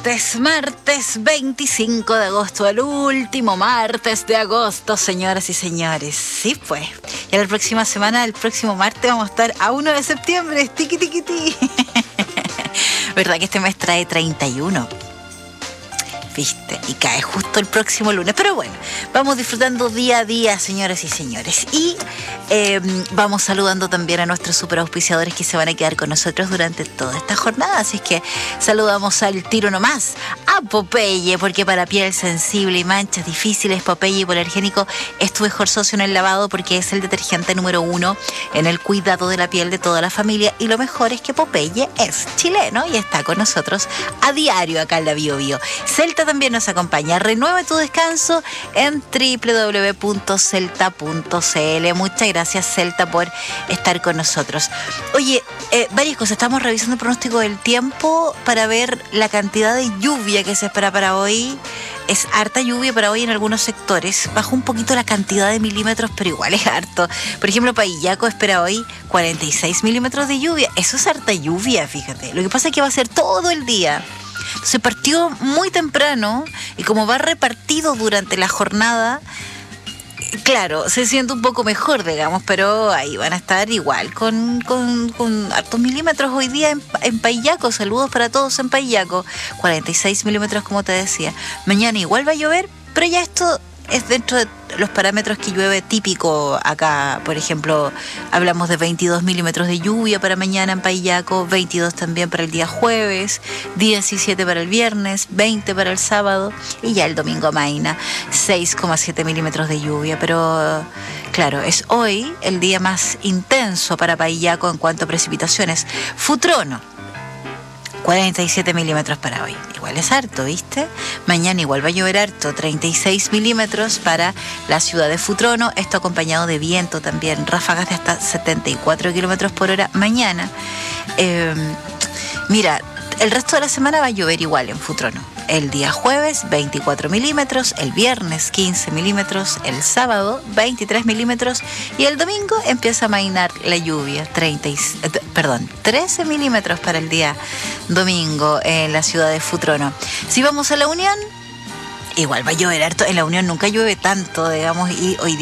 Martes 25 de agosto, el último martes de agosto, señoras y señores. Sí, pues. Y la próxima semana, el próximo martes, vamos a estar a 1 de septiembre. Tiqui, tiqui, ti. ¿Verdad que este mes trae 31? ¿Viste? Y cae justo el próximo lunes. Pero bueno, vamos disfrutando día a día, señoras y señores. Y vamos saludando también a nuestros super auspiciadores que se van a quedar con nosotros durante toda esta jornada. Así es que saludamos al tiro nomás a Popeye, porque para piel sensible y manchas difíciles, Popeye Hipoalergénico es tu mejor socio en el lavado, porque es el detergente número 1 en el cuidado de la piel de toda la familia. Y lo mejor es que Popeye es chileno y está con nosotros a diario acá en la Bio Bio. Celta también nos acompaña. Renueva tu descanso en www.celta.cl. Muchas gracias, Celta, por estar con nosotros. Oye, varias cosas. Estamos revisando el pronóstico del tiempo para ver la cantidad de lluvia que se espera para hoy. Es harta lluvia para hoy en algunos sectores. Bajó un poquito la cantidad de milímetros, pero igual es harto. Por ejemplo, Payillaco espera hoy 46 milímetros de lluvia. Eso es harta lluvia, fíjate. Lo que pasa es que va a ser todo el día. Se partió muy temprano y como va repartido durante la jornada, claro, se siente un poco mejor, digamos, pero ahí van a estar igual con hartos milímetros hoy día en Payillaco. Saludos para todos en Payillaco. 46 milímetros, como te decía. Mañana igual va a llover, pero ya esto es dentro de los parámetros que llueve típico acá. Por ejemplo, hablamos de 22 milímetros de lluvia para mañana en Payillaco, 22 también para el día jueves, 17 para el viernes, 20 para el sábado y ya el domingo amaina 6,7 milímetros de lluvia. Pero claro, es hoy el día más intenso para Payillaco en cuanto a precipitaciones. Futrono, 47 milímetros para hoy. Igual es harto, ¿viste? Mañana igual va a llover harto, 36 milímetros para la ciudad de Futrono. Esto acompañado de viento también, ráfagas de hasta 74 kilómetros por hora mañana. Mira, el resto de la semana va a llover igual en Futrono. El día jueves, 24 milímetros, el viernes, 15 milímetros, el sábado, 23 milímetros y el domingo empieza a amainar la lluvia, 13 milímetros para el día domingo en la ciudad de Futrono. Si vamos a La Unión, igual va a llover harto. En La Unión nunca llueve tanto, digamos, y hoy